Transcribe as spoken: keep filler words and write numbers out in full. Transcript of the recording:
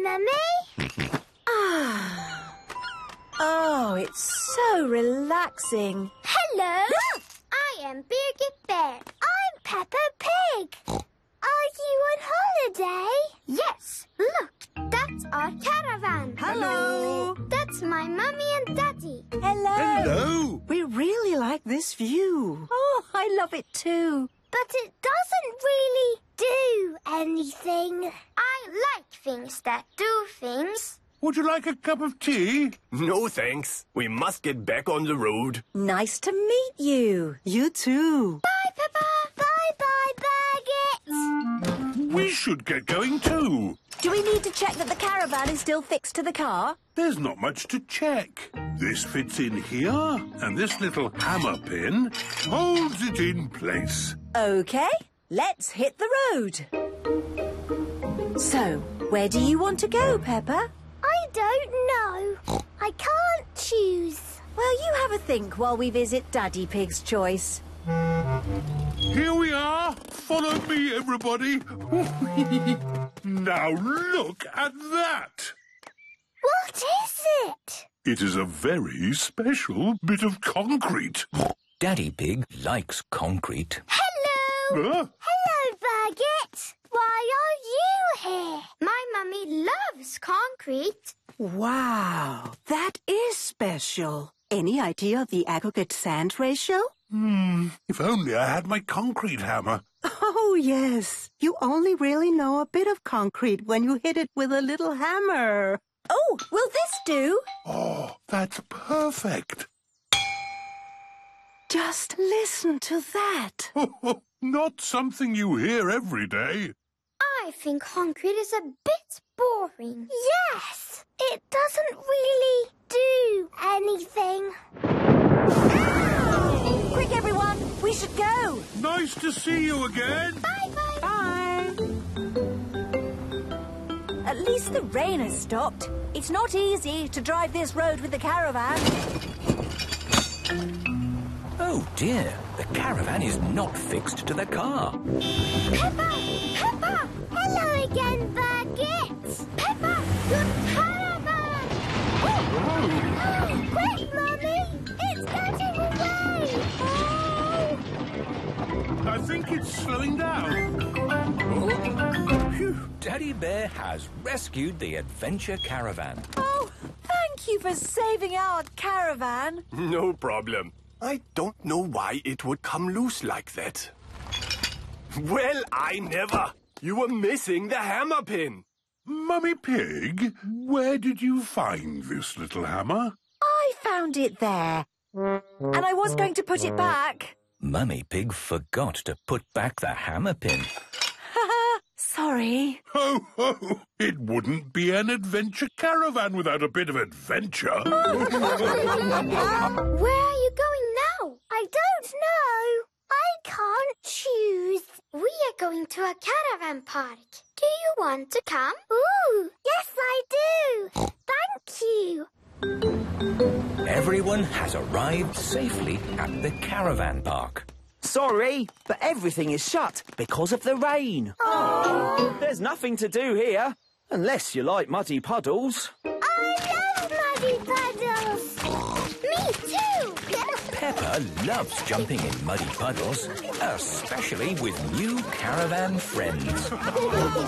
Mummy. Ah. Oh, it's so relaxing. Hello. I am Birgit Bear. I'm Peppa Pig. Are you on holiday? Yes. Look, that's our caravan. Hello. That's my mummy and daddy. Hello. Hello. We really like this view. Oh, I love it too. But it doesn't really do anything. I like things that do things. Would you like a cup of tea? No, thanks. We must get back on the road. Nice to meet you. You too. Bye, Peppa. Bye-bye, Birgit. We should get going too. Do we need to check that the caravan is still fixed to the car? There's not much to check. This fits in here, and this little hammer pin holds it in place. OK, let's hit the road. So, where do you want to go, Peppa? I don't know. I can't choose. Well, you have a think while we visit Daddy Pig's choice. Here we are. Follow me, everybody. Now look at that. What is it? It is a very special bit of concrete. Daddy Pig likes concrete. Hello. Huh? Hello, Birgit. Why are you here? My mummy loves concrete. Wow, that is special. Any idea of the aggregate sand ratio? Hmm, if only I had my concrete hammer. Oh, yes. You only really know a bit of concrete when you hit it with a little hammer. Oh, will this do? Oh, that's perfect. Just listen to that. Not something you hear every day. I think concrete is a bit boring. Yes, it doesn't really do anything. Quick, everyone, we should go. Nice to see you again. Bye-bye. Bye. At least the rain has stopped. It's not easy to drive this road with the caravan. Oh dear, the caravan is not fixed to the car. Peppa! Peppa! Hello again, Birgit. Peppa, your caravan! Oh, quick, Mummy! It's getting away! Oh! I think it's slowing down. Oh. Phew, Daddy Bear has rescued the adventure caravan. Oh, thank you for saving our caravan. No problem. I don't know why it would come loose like that. Well, I never. You were missing the hammer pin. Mummy Pig, where did you find this little hammer? I found it there. And I was going to put it back. Mummy Pig forgot to put back the hammer pin. Sorry. Ho, ho! It wouldn't be an adventure caravan without a bit of adventure. Where are you going now? I don't know. I can't choose. We are going to a caravan park. Do you want to come? Ooh, yes, I do. Thank you. Everyone has arrived safely at the caravan park. Sorry, but everything is shut because of the rain. Oh. There's nothing to do here, unless you like muddy puddles. I love muddy puddles. Me too. Peppa loves jumping in muddy puddles, especially with new caravan friends.